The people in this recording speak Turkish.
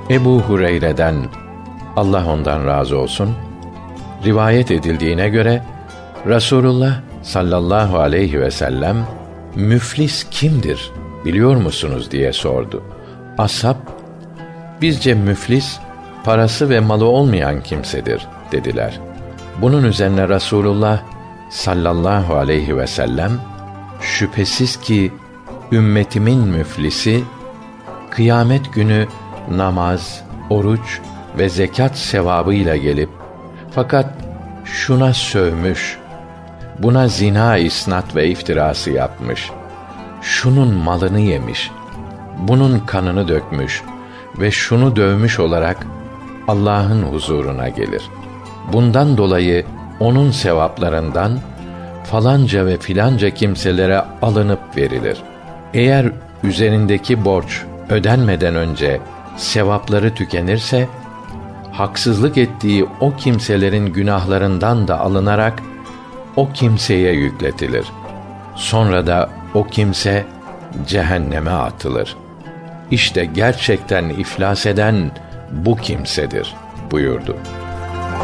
Ebu Hureyre'den, Allah ondan razı olsun, rivayet edildiğine göre Resulullah sallallahu aleyhi ve sellem müflis kimdir biliyor musunuz diye sordu. Ashab, bizce müflis parası ve malı olmayan kimsedir dediler. Bunun üzerine Resulullah sallallahu aleyhi ve sellem, şüphesiz ki ümmetimin müflisi kıyamet günü namaz, oruç ve zekat sevabıyla gelip fakat şuna sövmüş, buna zina isnat ve iftirası yapmış, şunun malını yemiş, bunun kanını dökmüş ve şunu dövmüş olarak Allah'ın huzuruna gelir. Bundan dolayı onun sevaplarından falanca ve filanca kimselere alınıp verilir. Eğer üzerindeki borç ödenmeden önce sevapları tükenirse, haksızlık ettiği o kimselerin günahlarından da alınarak o kimseye yükletilir. Sonra da o kimse cehenneme atılır. İşte gerçekten iflas eden bu kimsedir buyurdu.